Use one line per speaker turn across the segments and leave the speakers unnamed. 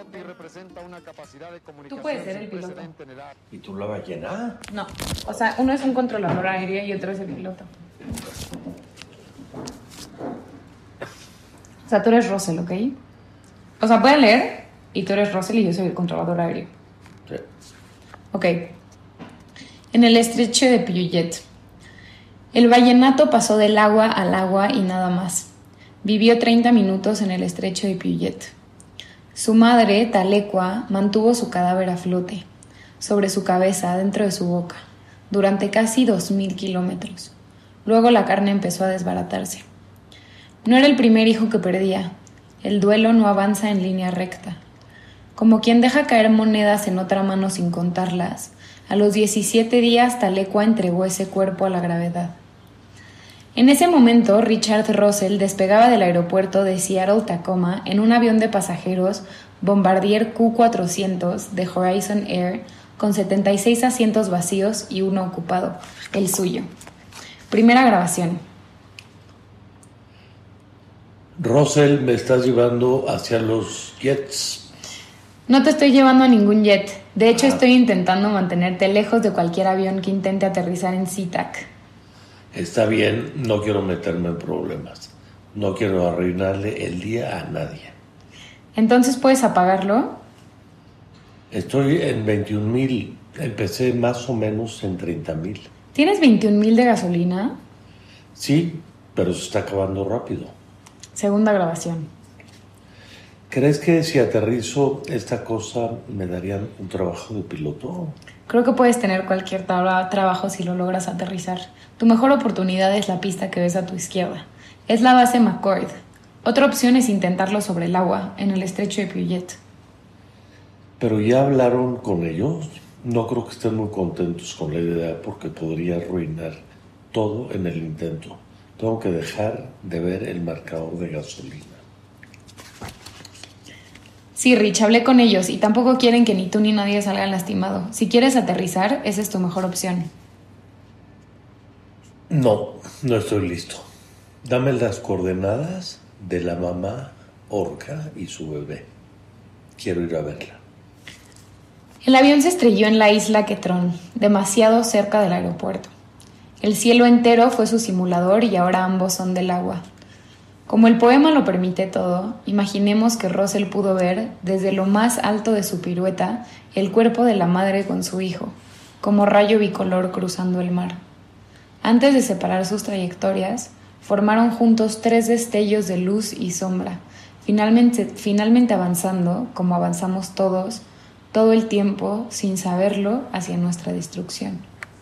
Tú puedes ser el piloto.
¿Y tú la ballena?
No, o sea, uno es un controlador aéreo y otro es el piloto. O sea, tú eres Russell, ¿ok? O sea, pueden leer y tú eres Russell y yo soy el controlador aéreo.
Sí.
Ok. En el estrecho de Puget. El vallenato pasó del agua al agua y nada más. Vivió 30 minutos en el estrecho de Puget. Su madre, Tahlequah, mantuvo su cadáver a flote, sobre su cabeza, dentro de su boca, durante casi 2000 kilómetros. Luego la carne empezó a desbaratarse. No era el primer hijo que perdía. El duelo no avanza en línea recta. Como quien deja caer monedas en otra mano sin contarlas, a los 17 días Tahlequah entregó ese cuerpo a la gravedad. En ese momento, Richard Russell despegaba del aeropuerto de Seattle-Tacoma en un avión de pasajeros Bombardier Q-400 de Horizon Air con 76 asientos vacíos y uno ocupado, el suyo. Primera grabación.
Russell, me estás llevando hacia los jets.
No te estoy llevando a ningún jet. De hecho, estoy intentando mantenerte lejos de cualquier avión que intente aterrizar en SeaTac.
Está bien, no quiero meterme en problemas. No quiero arruinarle el día a nadie.
¿Entonces puedes apagarlo?
Estoy en 21,000. Empecé más o menos en 30,000.
¿Tienes 21,000 de gasolina?
Sí, pero se está acabando rápido.
Segunda grabación.
¿Crees que si aterrizo esta cosa me darían un trabajo de piloto?
Creo que puedes tener cualquier trabajo si lo logras aterrizar. Tu mejor oportunidad es la pista que ves a tu izquierda. Es la base McCord. Otra opción es intentarlo sobre el agua, en el estrecho de Puget.
¿Pero ya hablaron con ellos? No creo que estén muy contentos con la idea porque podría arruinar todo en el intento. Tengo que dejar de ver el marcador de gasolina.
Sí, Rich, hablé con ellos y tampoco quieren que ni tú ni nadie salgan lastimado. Si quieres aterrizar, esa es tu mejor opción.
No estoy listo. Dame las coordenadas de la mamá orca y su bebé. Quiero ir a verla.
El avión se estrelló en la isla Ketron, demasiado cerca del aeropuerto. El cielo entero fue su simulador y ahora ambos son del agua. Como el poema lo permite todo, imaginemos que Russell pudo ver, desde lo más alto de su pirueta, el cuerpo de la madre con su hijo, como rayo bicolor cruzando el mar. Antes de separar sus trayectorias, formaron juntos 3 destellos de luz y sombra, finalmente avanzando, como avanzamos todos, todo el tiempo, sin saberlo, hacia nuestra destrucción.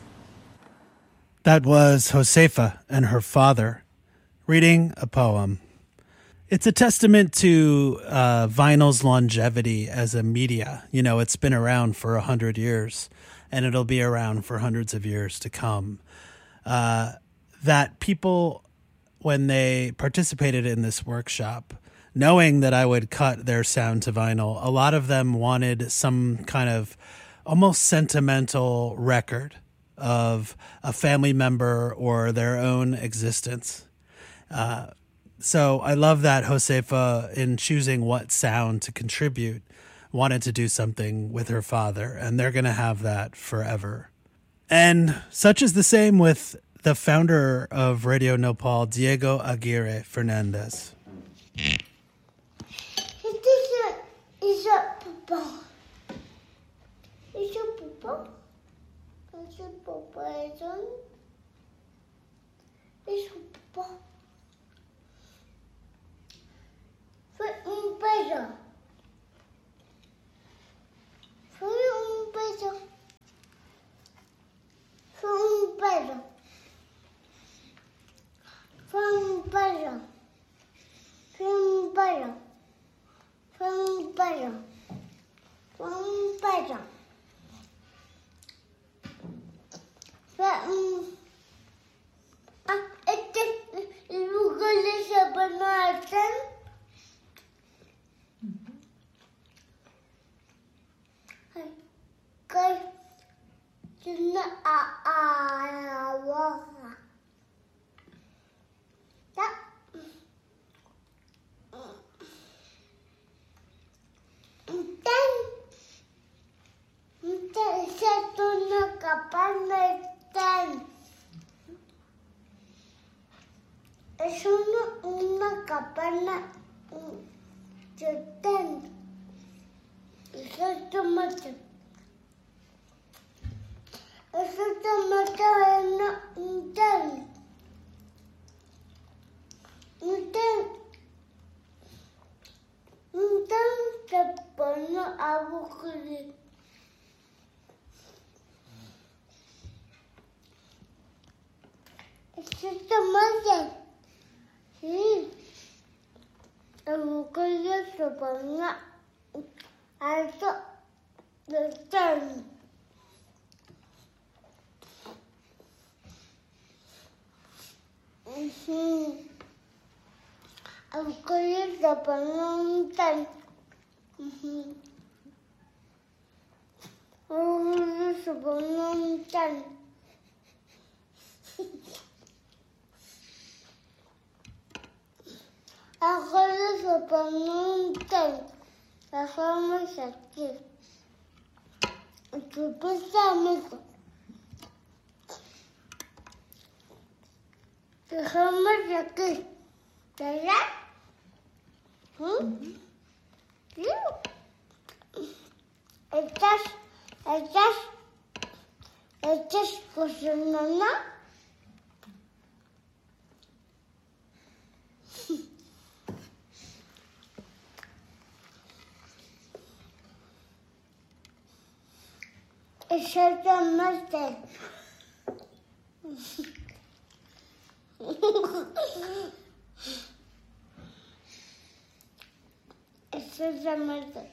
That was Josefa and her father reading a poem. It's a testament to vinyl's longevity as a media. You know, it's been around for 100 years, and it'll be around for hundreds of years to come. That people, when they participated in this workshop, knowing that I would cut their sound to vinyl, a lot of them wanted some kind of almost sentimental record of a family member or their own existence. So I love that Josefa, in choosing what sound to contribute, wanted to do something with her father, and they're going to have that forever. And such is the same with the founder of Radio Nopal, Diego Aguirre Fernandez.
Is that Papa? Is it Papa? Is it Papa? Is it Papa? Fue un perro. Fue un perro. Fue un perro. Fue un perro. Fue un perro. Fue un perro. Fue un perro. Fue un... el lugar de Sabanatan. Que no a boca. Chután. Eso es tomate. Eso es tomate un tan. Un tan se pone a buscar. Eso es tomate. Sí. El bocadillo se pone alto del tan. El bocadillo se pone un tan. El bocadillo se pone un tan. Ahora se pone un tan. Dejamos aquí. ¿Qué pasa, amigo? Dejamos aquí. ¿Verdad? ¿Sí? ¿Estás cocinando? Exactamente. Exactamente.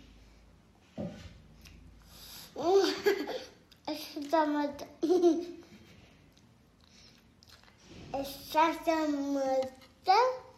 Exactamente. Exactamente.